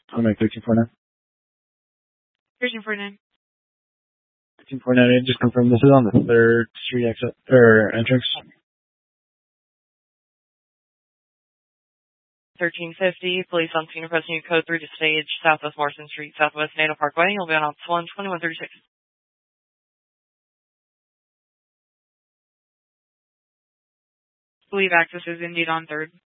I'll make 1349. 1349. 1349, just confirm this is on the 3rd Street exit, or entrance. 1350, police on scene requesting a code 3 to stage, Southwest Morrison Street, Southwest Nato Parkway. You'll be on Ops 1, 2136. Believe access is indeed on 3rd.